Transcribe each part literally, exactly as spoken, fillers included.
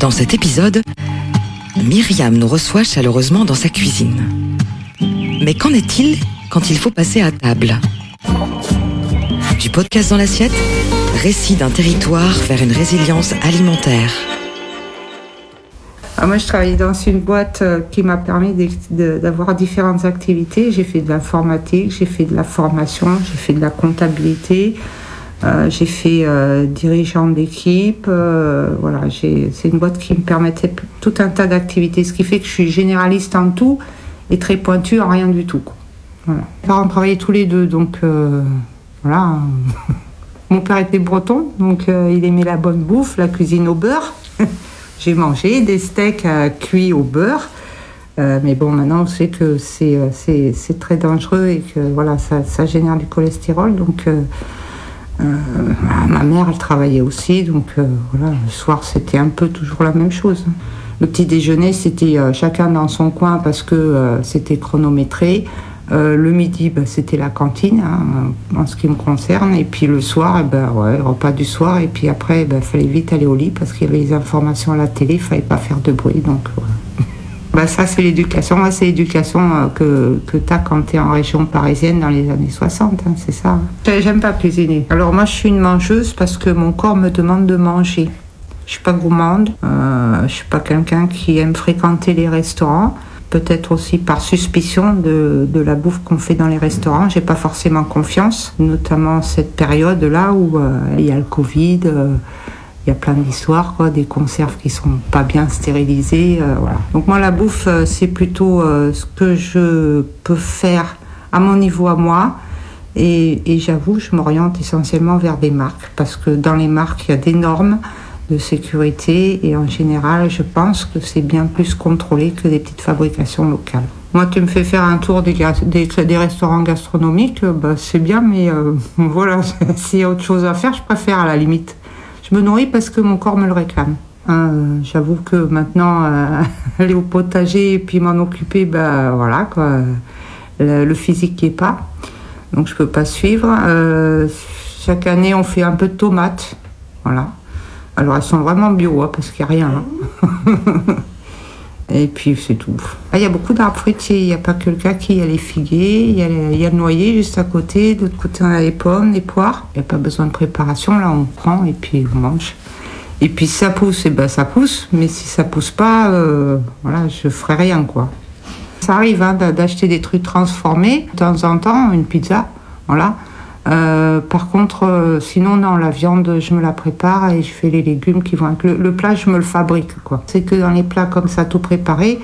Dans cet épisode, Myriam nous reçoit chaleureusement dans sa cuisine. Mais qu'en est-il quand il faut passer à table ? Du podcast dans l'assiette, récit d'un territoire vers une résilience alimentaire. Ah, moi, je travaillais dans une boîte qui m'a permis de, de, d'avoir différentes activités. J'ai fait de l'informatique, j'ai fait de la formation, j'ai fait de la comptabilité, euh, j'ai fait euh, dirigeant d'équipe. Euh, voilà, j'ai, c'est une boîte qui me permettait tout un tas d'activités, ce qui fait que je suis généraliste en tout et très pointue en rien du tout, quoi. Voilà. Mes parents travaillaient tous les deux, donc euh, voilà. Mon père était breton, donc euh, il aimait la bonne bouffe, la cuisine au beurre. J'ai mangé des steaks euh, cuits au beurre, euh, mais bon, maintenant on sait que c'est, euh, c'est, c'est très dangereux et que voilà, ça, ça génère du cholestérol. Donc, euh, euh, ma mère, elle travaillait aussi, donc euh, voilà, le soir c'était un peu toujours la même chose. Le petit déjeuner, c'était euh, chacun dans son coin parce que euh, c'était chronométré. Euh, le midi, bah, c'était la cantine, hein, en ce qui me concerne. Et puis le soir, eh ben, ouais, repas du soir. Et puis après, il ben, fallait vite aller au lit parce qu'il y avait les informations à la télé, il ne fallait pas faire de bruit. Donc, voilà. bah, ça, c'est l'éducation. Moi, c'est l'éducation euh, que, que tu as quand tu es en région parisienne dans les années soixante. Hein, c'est ça. J'aime pas cuisiner. Alors, moi, je suis une mangeuse parce que mon corps me demande de manger. Je ne suis pas gourmande. Euh, je ne suis pas quelqu'un qui aime fréquenter les restaurants. Peut-être aussi par suspicion de, de la bouffe qu'on fait dans les restaurants. J'ai pas forcément confiance, notamment cette période-là où euh, il y a le Covid, euh, il y a plein d'histoires, quoi, des conserves qui sont pas bien stérilisées. Euh, voilà. Donc moi, la bouffe, euh, c'est plutôt euh, ce que je peux faire à mon niveau à moi. Et, et j'avoue, je m'oriente essentiellement vers des marques, parce que dans les marques, il y a des normes de sécurité et en général je pense que c'est bien plus contrôlé que des petites fabrications locales. Moi, tu me fais faire un tour des, des, des restaurants gastronomiques, bah, c'est bien, mais euh, voilà, s'il y a autre chose à faire, je préfère à la limite. Je me nourris parce que mon corps me le réclame. Hein, euh, j'avoue que maintenant euh, aller au potager et puis m'en occuper, bah voilà quoi, le, le physique n'y est pas, donc je peux pas suivre. Euh, chaque année on fait un peu de tomates, voilà. Alors elles sont vraiment bio, hein, parce qu'il n'y a rien. Hein. Et puis c'est tout. Ah, il y a beaucoup d'arbres fruitiers, il n'y a pas que le kaki, il y a les figuiers, il y a, les, il y a le noyer juste à côté, de l'autre côté on a les pommes, les poires. Il n'y a pas besoin de préparation, là on prend et puis on mange. Et puis si ça pousse, et ben ça pousse, mais si ça pousse pas, euh, voilà, je ferai rien, quoi. Ça arrive hein, d'acheter des trucs transformés, de temps en temps, une pizza, voilà. Euh, par contre, euh, sinon non, la viande je me la prépare et je fais les légumes qui vont avec le, le plat, je me le fabrique, quoi. C'est que dans les plats comme ça tout préparé,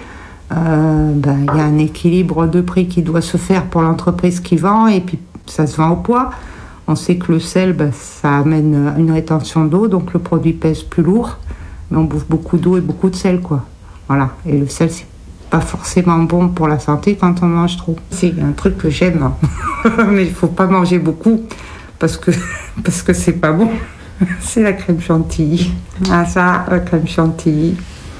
euh, ben, y a un équilibre de prix qui doit se faire pour l'entreprise qui vend et puis ça se vend au poids. On sait que le sel, ben, ça amène une rétention d'eau, donc le produit pèse plus lourd, mais on bouffe beaucoup d'eau et beaucoup de sel, quoi. Voilà, et le sel c'est pas forcément bon pour la santé quand on mange trop. C'est un truc que j'aime, hein. Mais il faut pas manger beaucoup parce que parce que c'est pas bon. C'est la crème chantilly. Ah ça, la crème chantilly.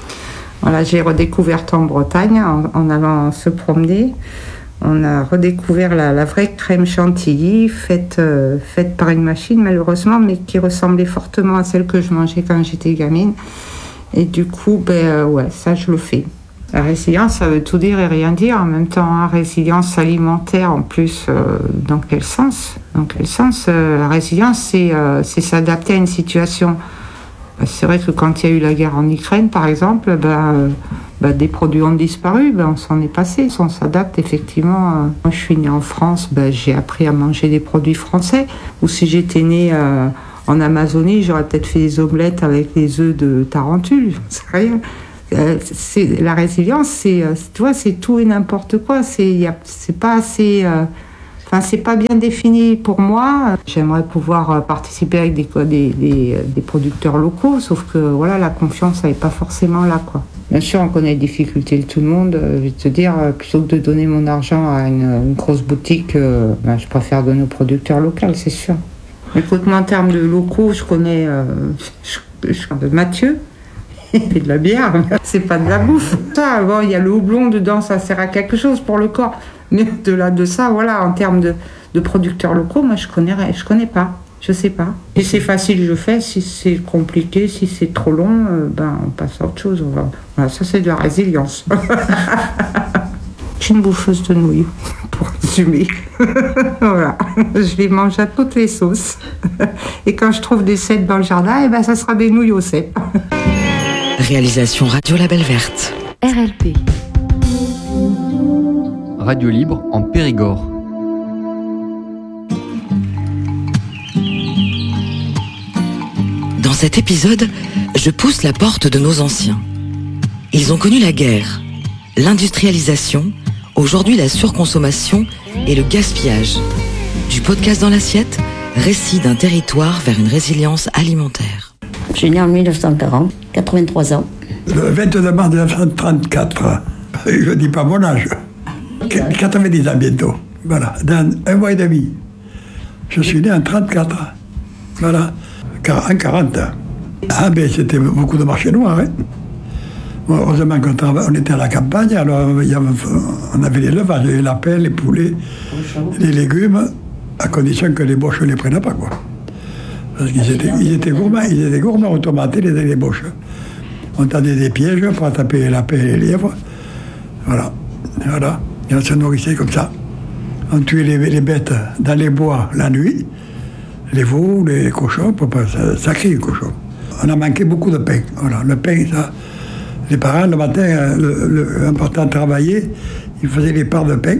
Voilà, j'ai redécouvert en Bretagne en, en allant se promener. On a redécouvert la, la vraie crème chantilly faite euh, faite par une machine malheureusement, mais qui ressemblait fortement à celle que je mangeais quand j'étais gamine. Et du coup, ben euh, ouais, ça je le fais. La résilience, ça veut tout dire et rien dire en même temps. Hein. Résilience alimentaire, en plus, euh, dans quel sens ? Dans quel sens euh, La résilience, c'est, euh, c'est s'adapter à une situation. Bah, c'est vrai que quand il y a eu la guerre en Ukraine, par exemple, bah, euh, bah, des produits ont disparu, bah, on s'en est passé, on s'adapte effectivement. Euh. Moi, je suis née en France, bah, j'ai appris à manger des produits français. Ou si j'étais née euh, en Amazonie, j'aurais peut-être fait des omelettes avec des œufs de tarentule, j'en sais rien. Euh, c'est, la résilience, c'est, euh, tu vois, c'est tout et n'importe quoi. C'est, y a, c'est pas assez, euh, enfin, c'est pas bien défini pour moi. J'aimerais pouvoir euh, participer avec des, des, des, des producteurs locaux, sauf que voilà, la confiance n'est pas forcément là, quoi. Bien sûr, on connaît les difficultés de tout le monde. Euh, je vais te dire, euh, plutôt que de donner mon argent à une, une grosse boutique, euh, ben, je préfère donner aux producteurs locaux, c'est sûr. Écoute, moi, en termes de locaux, je connais euh, je, je, de Mathieu. Il fait de la bière, c'est pas de la bouffe. Ça, bon, il y a le houblon dedans, ça sert à quelque chose pour le corps. Mais de là de ça, voilà, en termes de, de producteurs locaux, moi je connais, je connais pas. Je sais pas. Si c'est facile, je fais. Si c'est compliqué, si c'est trop long, euh, ben, on passe à autre chose. On va... Voilà, ça, c'est de la résilience. Je suis une bouffeuse de nouilles, pour résumer. Voilà. Je les mange à toutes les sauces. Et quand je trouve des cèpes dans le jardin, eh ben, ça sera des nouilles aux cèpes. Réalisation Radio Label Verte. R L P. Radio libre en Périgord. Dans cet épisode, je pousse la porte de nos anciens. Ils ont connu la guerre, l'industrialisation, aujourd'hui la surconsommation et le gaspillage. Du podcast dans l'assiette, récit d'un territoire vers une résilience alimentaire. Je suis née en dix-neuf cent quarante, quatre-vingt-trois ans. Le vingt-deux mars mille neuf cent trente-quatre, je ne dis pas mon âge, quatre-vingt-dix ans bientôt, voilà, dans un mois et demi. Je suis né en trente-quatre, voilà, en quarante. Ah ben c'était beaucoup de marché noir, hein. Bon, heureusement qu'on trava- on était à la campagne, alors il y avait, on avait l'élevage, les lapins, les poulets, les légumes, à condition que les boches ne les prenaient pas, quoi. Parce qu'ils étaient, ils étaient gourmands, ils étaient gourmands aux tomates et les, les boches. On tendait des pièges pour attraper les lapins et les lièvres. Voilà. Voilà. Et on se nourrissait comme ça. On tuait les, les bêtes dans les bois la nuit, les veaux, les cochons, pour pas sacrer les cochons. On a manqué beaucoup de pain. Voilà. Le pain, ça, les parents, le matin, le, le, important de travailler, ils faisaient les parts de pain.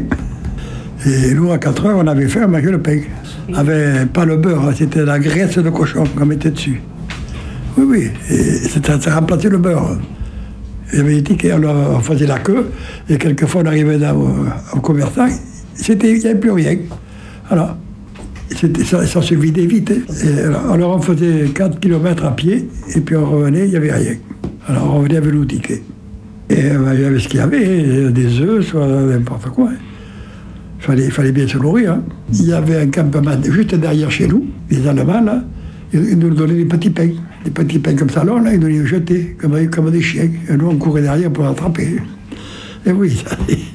Et nous, à quatre heures, on avait fait, on mangeait le pain. Avec pas le beurre, c'était la graisse de cochon qu'on mettait dessus. Oui, oui, et ça, ça remplaçait le beurre. Il y avait des tickets, alors on faisait la queue, et quelquefois on arrivait dans, au, au commerçant, c'était, il n'y avait plus rien. Voilà. C'était, ça, ça se vidait vite. Hein. Et alors, alors on faisait quatre kilomètres à pied, et puis on revenait, il n'y avait rien. Alors on revenait avec nos tickets. Et ben, il y avait ce qu'il y avait, des œufs, soit n'importe quoi. Hein. Il fallait, il fallait bien se nourrir. Hein. Il y avait un campement juste derrière chez nous, les Allemands, là, ils nous donnaient des petits pains. Des petits pains comme ça, alors là, ils nous les jetaient comme, comme des chiens. Et nous, on courait derrière pour l'attraper. Et oui, ça,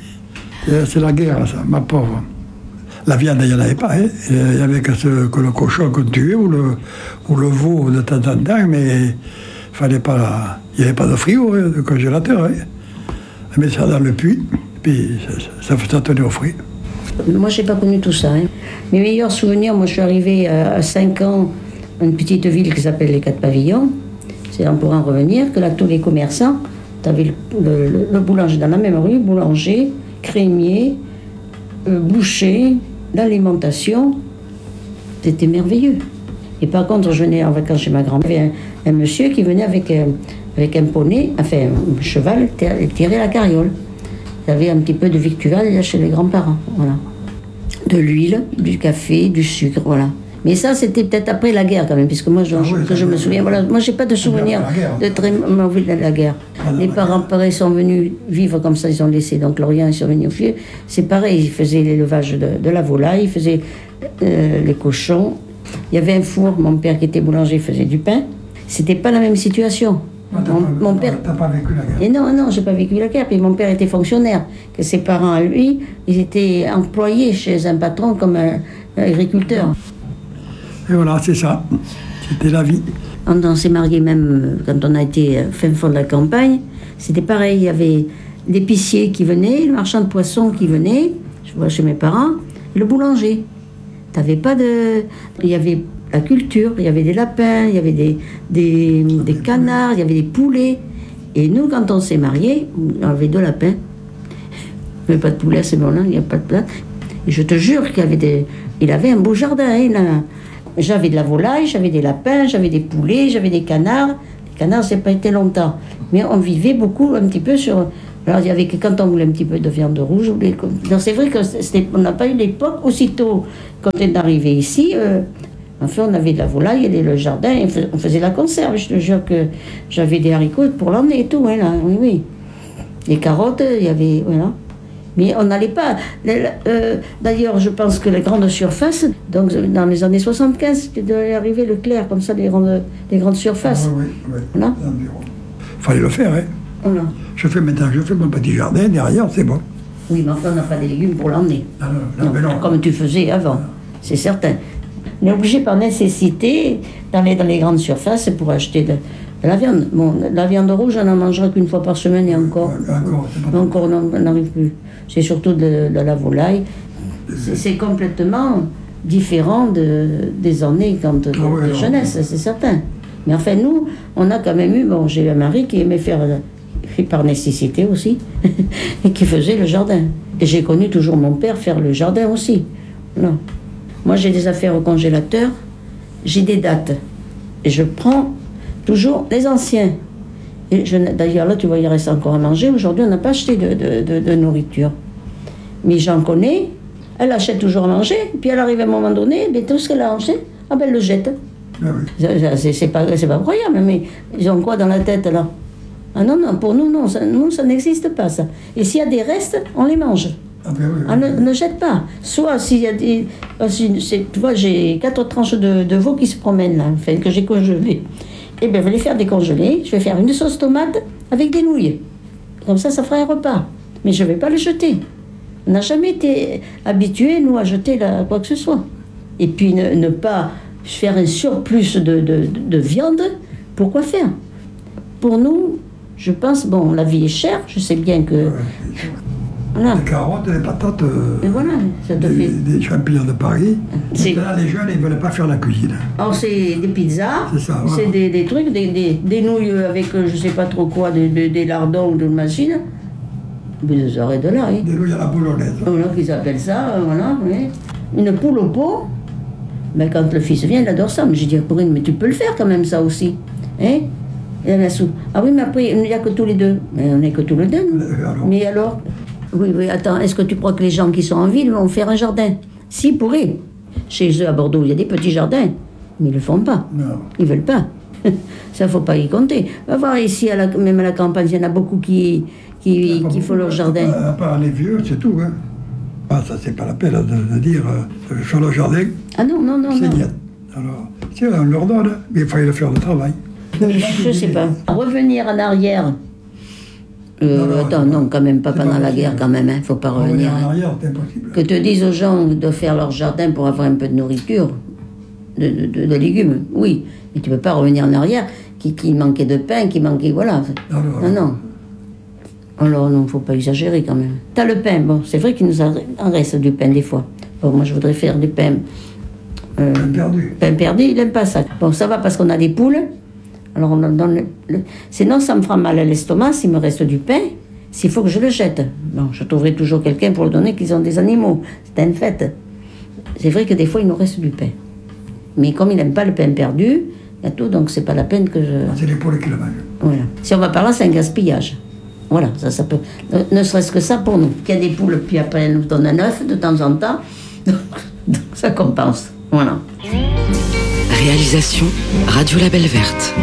c'est la guerre, ça, ma pauvre. La viande, il n'y en avait pas. Hein. Il n'y avait que, ce, que le cochon qu'on tuait ou le, ou le veau de temps en temps, mais fallait pas, il n'y avait pas de frigo, hein, de congélateur. Hein. On mettait ça dans le puits, puis ça, ça, ça tenait au frais. Moi, je n'ai pas connu tout ça. Hein. Mes meilleurs souvenirs, moi, je suis arrivée à cinq ans dans une petite ville qui s'appelle les Quatre Pavillons. C'est pour en revenir que là, tous les commerçants, tu avais le, le, le boulanger dans la même rue, boulanger, crémier, euh, boucher, l'alimentation. C'était merveilleux. Et par contre, je venais en vacances chez ma grand-mère. Il y avait un, un monsieur qui venait avec, euh, avec un poney, enfin un cheval, tirer la carriole. Il y avait un petit peu de victuailles chez les grands-parents, voilà. De l'huile, du café, du sucre, voilà. Mais ça, c'était peut-être après la guerre quand même, puisque moi, je, ah oui, que je me souviens, voilà, moi, j'ai pas de souvenir de très mauvais de la guerre. Ah non, les parents, pareil, sont venus vivre comme ça, ils ont laissé donc l'Orient, ils sont venus au vieux. C'est pareil, ils faisaient l'élevage de, de la volaille, ils faisaient euh, les cochons. Il y avait un four, mon père qui était boulanger faisait du pain. C'était pas la même situation. Ah, t'as mon, pas, mon père. T'as pas vécu la guerre. Et non, non, j'ai pas vécu la guerre. Puis mon père était fonctionnaire. Que ses parents, à lui, ils étaient employés chez un patron comme un, un agriculteur. Et voilà, c'est ça. C'était la vie. Quand on s'est mariés, même quand on a été fin fond de la campagne, c'était pareil. Il y avait l'épicier qui venait, le marchand de poissons qui venait, je vois chez mes parents, et le boulanger. T'avais pas de. Il y avait la culture, il y avait des lapins, il y avait des, des, des canards, il y avait des poulets. Et nous, quand on s'est mariés, on avait deux lapins. Mais pas de poulet à ce moment-là, il n'y a pas de plat. Et je te jure qu'il y avait des. Il avait un beau jardin, hein, là. J'avais de la volaille, j'avais des lapins, j'avais des poulets, j'avais des canards. Les canards, ça n'a pas été longtemps. Mais on vivait beaucoup, un petit peu sur... Alors, il y avait que quand on voulait un petit peu de viande rouge... On voulait... Donc, c'est vrai qu'on n'a pas eu l'époque. Aussitôt, quand on est arrivé ici, euh, enfin, on avait de la volaille, et le jardin, et on faisait la conserve. Je te jure que j'avais des haricots pour l'année et tout, hein, là. Oui, oui. Les carottes, il y avait... Voilà. Mais on n'allait pas. Euh, d'ailleurs, je pense que les grandes surfaces, donc dans les années soixante-quinze, il devait arriver Leclerc, comme ça, les grandes, les grandes surfaces. Ah, oui, oui. Voilà. Il fallait le faire, hein. Voilà. Je fais maintenant, je fais mon petit jardin, derrière, c'est bon. Oui, mais enfin, on n'a pas des légumes pour l'année. Ah, non, non, non, mais non. Comme tu faisais avant, c'est certain. On est obligé par nécessité d'aller dans les grandes surfaces pour acheter de, de la viande. Bon, la viande rouge, on n'en mangera qu'une fois par semaine et encore. Encore, c'est pas Encore, on n'arrive plus. C'est surtout de, de la volaille. C'est, c'est complètement différent de, des années quand, de, Ah ouais, de non. jeunesse, c'est certain. Mais enfin, nous, on a quand même eu... Bon, j'ai un mari qui aimait faire, et par nécessité aussi, et qui faisait le jardin. Et j'ai connu toujours mon père faire le jardin aussi. Non. Moi, j'ai des affaires au congélateur, j'ai des dates. Et je prends toujours les anciens. Et je, d'ailleurs, là, tu vois, il reste encore à manger. Aujourd'hui, on n'a pas acheté de, de, de, de nourriture. Mais j'en connais, elle achète toujours à manger, puis elle arrive à un moment donné, mais tout ce qu'elle a acheté, ah ben, elle le jette. Ah oui. C'est, c'est, c'est pas, c'est pas croyable, mais ils ont quoi dans la tête, là? Ah non, non, pour nous, non, ça, nous, ça n'existe pas, ça. Et s'il y a des restes, on les mange. Ah ben oui, On oui. ne, ne jette pas. Soit s'il y a des... euh, si- c'est- tu vois, j'ai quatre tranches de, de veau qui se promènent, là, enfin, que j'ai congelées. Eh bien, je vais les faire décongeler. Je vais faire une sauce tomate avec des nouilles. Comme ça, ça fera un repas. Mais je ne vais pas le jeter. On n'a jamais été habitués, nous, à jeter la, quoi que ce soit. Et puis, ne, ne pas faire un surplus de, de, de viande. Pourquoi faire? Pour nous, je pense, bon, la vie est chère. Je sais bien que... Ouais. Voilà. Les carottes, les patates, euh, Et voilà, ça te des, fait... des champignons de Paris. C'est- Maintenant, les jeunes, ils ne veulent pas faire la cuisine. Alors, c'est des pizzas, C'est ça, c'est voilà. des, des trucs, des, des, des nouilles avec euh, je sais pas trop quoi, des, des, des lardons ou de machine. Mais vous aurez de là, hein. Des nouilles à la bolognaise. Voilà qu'ils appellent ça, euh, voilà, oui. Une poule au pot. Ben, quand le fils vient, il adore ça. Mais j'ai dit à Corinne, mais tu peux le faire quand même, ça aussi. Hein? Et elle a sous. Ah oui, mais après, il n'y a que tous les deux. Mais on n'est que tous les deux, nous. Euh, alors Mais alors? Oui, oui, attends, est-ce que tu crois que les gens qui sont en ville vont faire un jardin? Si, ils pourraient. Chez eux, à Bordeaux, il y a des petits jardins. Mais ils ne le font pas. Non. Ils veulent pas. Ça, faut pas y compter. Va voir ici, à la, même à la campagne, il y en a beaucoup qui, qui, qui font leur jardin. À part les vieux, c'est tout. Hein. Ah, ça, c'est pas la peine de, de dire euh, sur le jardin, Ah non, non, non, c'est non. niet. Alors, si on leur donne, mais il fallait faire le travail. Mais je sais pas. Revenir en arrière. Euh, Non, non, attends, c'est pas- non, quand même, pas c'est pendant pas la possible. guerre, quand même, hein. Faut pas revenir. Revenir en hein. arrière, c'est impossible. Que te disent aux gens de faire leur jardin pour avoir un peu de nourriture, de, de, de- de légumes, oui. Mais tu peux pas revenir en arrière, qui, qui manquait de pain, qui manquait, voilà. Non, non, Non, non. Alors, non, faut pas exagérer quand même. T'as le pain, bon, c'est vrai qu'il nous en en reste du pain des fois. Bon, moi, je voudrais faire du pain. euh, Pain perdu. Pain perdu, il n'aime pas ça. Bon, ça va parce qu'on a des poules. Alors, on en donne le, le- sinon, ça me fera mal à l'estomac s'il me reste du pain, s'il faut que je le jette. Bon, je trouverai toujours quelqu'un pour le donner qu'ils ont des animaux. C'est un fait. C'est vrai que des fois, il nous reste du pain. Mais comme il n'aime pas le pain perdu, il y a tout, donc c'est pas la peine que je... C'est les poules qui le mangent. Voilà. Si on va par là, c'est un gaspillage. Voilà, ça, ça peut. Ne, ne serait-ce que ça pour nous. Qu'il y a des poules, puis après, elles nous donnent un œuf de temps en temps. Donc, donc ça compense. Voilà. Réalisation Radio Label Verte.